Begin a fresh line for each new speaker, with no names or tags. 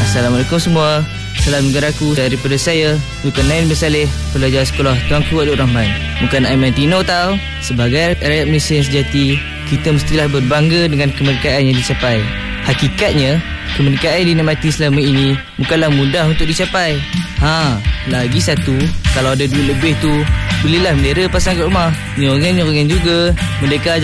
Assalamualaikum semua. Salam negaraku daripada saya, Zulkarnain bin Saleh, pelajar sekolah Tuanku Wadud Rahman. Bukan Aiman Tino tau. Sebagai rakyat Malaysia yang sejati, kita mestilah berbangga dengan kemerdekaan yang dicapai. Hakikatnya, kemerdekaan yang dinikmati selama ini bukanlah mudah untuk dicapai. Lagi satu, kalau ada duit lebih tu, belilah bendera pasang kat rumah. Nyorengan juga. Merdeka